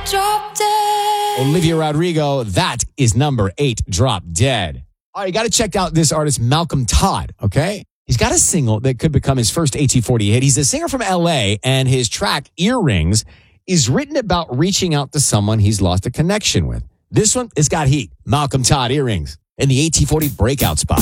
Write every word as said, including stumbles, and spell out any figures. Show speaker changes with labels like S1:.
S1: Drop Dead.
S2: Olivia Rodrigo, that is number eight, Drop Dead. All right, you got to check out this artist, Malcolm Todd, okay? He's got a single that could become his first A T forty hit. He's a singer from L A, and his track, Earrings, is written about reaching out to someone he's lost a connection with. This one, it's got heat. Malcolm Todd, Earrings, in the A T forty breakout spot.